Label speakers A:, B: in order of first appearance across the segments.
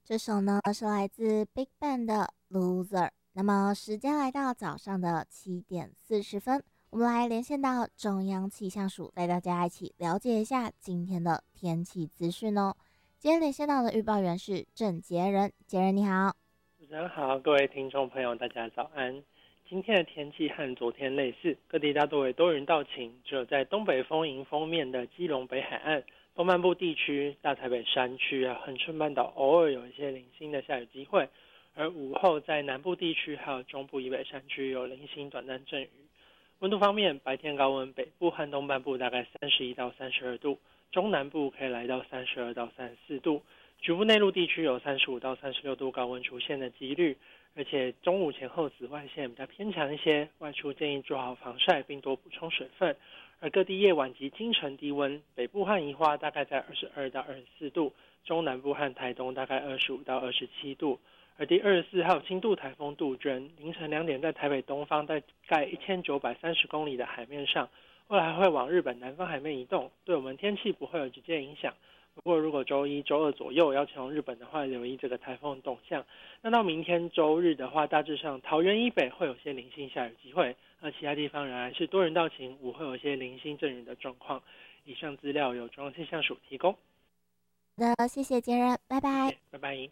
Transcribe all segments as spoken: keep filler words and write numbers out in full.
A: 这首呢是来自 Big Bang 的《Loser》。那么时间来到早上的七点四十分，我们来连线到中央气象署，带大家一起了解一下今天的天气资讯哦。今天连线到的预报员是郑杰仁，杰仁你好。
B: 主持人好，各位听众朋友，大家早安。今天的天气和昨天类似，各地大多为多云到晴，只有在东北风迎风面的基隆北海岸、东半部地区、大台北山区啊、恒春半岛偶尔有一些零星的下雨机会，而午后在南部地区还有中部以北山区有零星短暂阵雨。温度方面，白天高温，北部和东半部大概三十一到三十二度，中南部可以来到三十二到三十四度。局部内陆地区有三十五到三十六度高温出现的几率，而且中午前后紫外线比较偏强一些，外出建议做好防晒并多补充水分。而各地夜晚及清晨低温，北部和宜花大概在二十二到二十四度，中南部和台东大概二十五到二十七度。而第二十四号轻度台风杜鹃，凌晨两点在台北东方大概一千九百三十公里的海面上，未来会往日本南方海面移动，对我们天气不会有直接影响。不过如果周一周二左右要前往日本的话，留意这个台风动向。那到明天周日的话，大致上桃园以北会有些零星下雨机会，而其他地方仍然是多云到晴，午会有些零星阵雨的状况。以上资料由中央气象署提供。
A: 好的，谢谢杰仁，拜拜。
B: 谢谢，拜拜。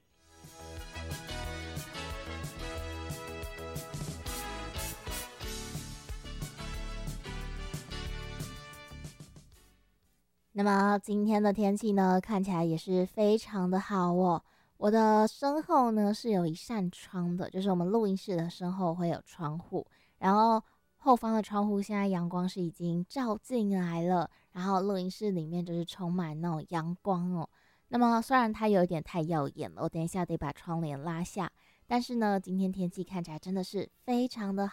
A: 那么今天的天气呢，看起来也是非常的好哦。我的身后呢是有一扇窗的，就是我们录音室的身后会有窗户，然后后方的窗户现在阳光是已经照进来了，然后录音室里面就是充满那种阳光哦。那么虽然它有一点太耀眼了，我等一下得把窗帘拉下，但是呢，今天天气看起来真的是非常的